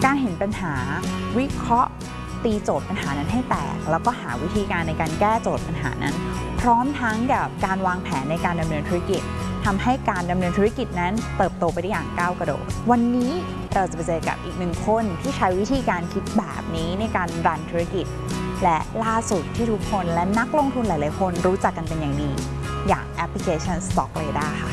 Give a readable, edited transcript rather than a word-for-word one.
การเห็นปัญหาวิเคราะห์ตีโจทย์ปัญหานั้นให้แตกแล้วก็หาวิธีการในการแก้โจทย์ปัญหานั้นพร้อมทั้งกับการวางแผนในการดำเนินธุรกิจทำให้การดำเนินธุรกิจนั้นเติบโตไปได้อย่างก้าวกระโดดวันนี้เราจะไปเจอกับอีกหนึ่งคนที่ใช้วิธีการคิดแบบนี้ในการรันธุรกิจและล่าสุดที่ทุกคนและนักลงทุนหลายๆคนรู้จักกันเป็นอย่างดีอย่างแอปพลิเคชัน Stock Radar ค่ะ